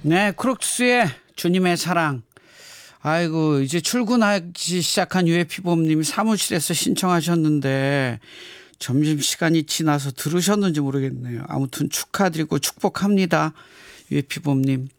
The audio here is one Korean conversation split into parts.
네, 크록스의 주님의 사랑. 아이고, 이제 출근하기 시작한 유해피범님이 사무실에서 신청하셨는데 점심시간이 지나서 들으셨는지 모르겠네요. 아무튼 축하드리고 축복합니다. 유해피범님.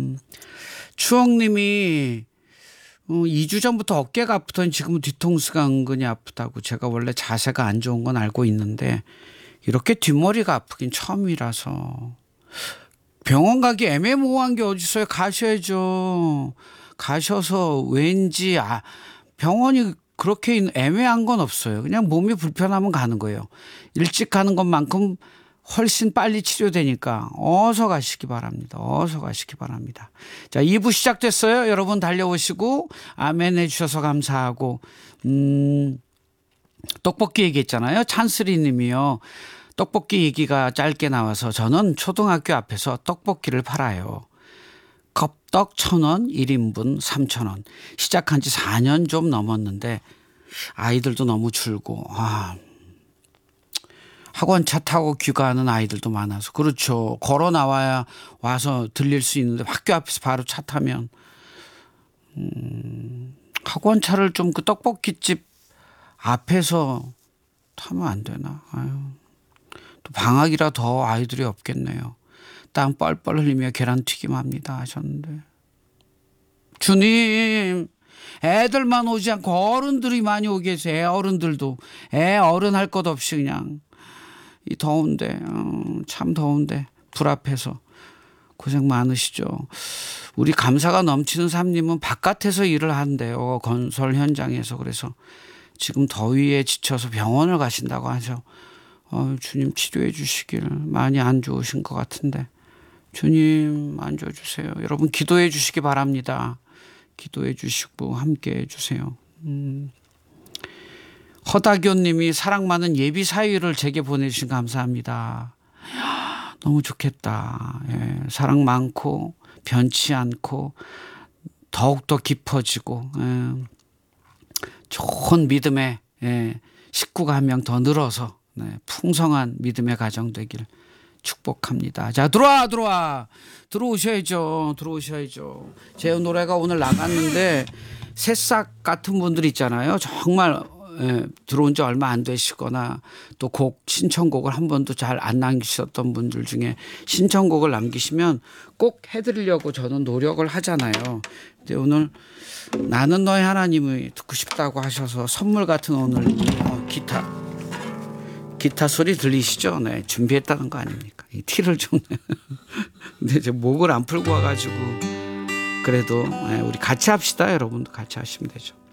추억님이 2주 전부터 어깨가 아프더니 지금은 뒤통수가 은근히 아프다고. 제가 원래 자세가 안 좋은 건 알고 있는데 이렇게 뒷머리가 아프긴 처음이라서. 병원 가기 애매모호한 게 어딨어요. 가셔야죠. 가셔서 왠지 병원이 그렇게 애매한 건 없어요. 그냥 몸이 불편하면 가는 거예요. 일찍 가는 것만큼 훨씬 빨리 치료되니까 어서 가시기 바랍니다. 어서 가시기 바랍니다. 자, 2부 시작됐어요. 여러분 달려오시고 아멘 해주셔서 감사하고 떡볶이 얘기했잖아요. 찬스리 님이요. 떡볶이 얘기가 짧게 나와서 저는 초등학교 앞에서 떡볶이를 팔아요. 컵떡 1,000원, 1인분 3,000원. 시작한 지 4년 좀 넘었는데 아이들도 너무 줄고 학원 차 타고 귀가하는 아이들도 많아서. 그렇죠. 걸어 나와야 와서 들릴 수 있는데 학교 앞에서 바로 차 타면 학원 차를 좀 그 떡볶이집 앞에서 타면 안 되나. 아유. 또 방학이라 더 아이들이 없겠네요. 땀 뻘뻘 흘리며 계란튀김 합니다 하셨는데. 주님, 애들만 오지 않고 어른들이 많이 오게 해주세요. 어른들도. 어른 할 것 없이 그냥 이 더운데 참 더운데 불 앞에서 고생 많으시죠. 우리 감사가 넘치는 삼님은 바깥에서 일을 한대요. 건설 현장에서. 그래서 지금 더위에 지쳐서 병원을 가신다고 하죠. 주님 치료해 주시길. 많이 안 좋으신 것 같은데 주님 만져 주세요. 여러분 기도해 주시기 바랍니다. 기도해 주시고 함께 해 주세요. 허다교 님이 사랑 많은 예비 사위를 제게 보내주신 감사합니다. 너무 좋겠다. 예, 사랑 많고 변치 않고 더욱더 깊어지고 좋은 믿음의 식구가 한 명 더 늘어서 풍성한 믿음의 가정 되길 축복합니다. 자, 들어오셔야죠. 제 노래가 오늘 나갔는데 새싹 같은 분들 있잖아요. 정말 들어온 지 얼마 안 되시거나 또 곡 신청곡을 한 번도 잘 안 남기셨던 분들 중에 신청곡을 남기시면 꼭 해드리려고 저는 노력을 하잖아요. 근데 오늘 나는 너의 하나님을 듣고 싶다고 하셔서 선물 같은 오늘 기타 소리 들리시죠? 네, 준비했다는 거 아닙니까? 이 티를 좀. 근데 이제 목을 안 풀고 와가지고 그래도 우리 같이 합시다. 여러분도 같이 하시면 되죠.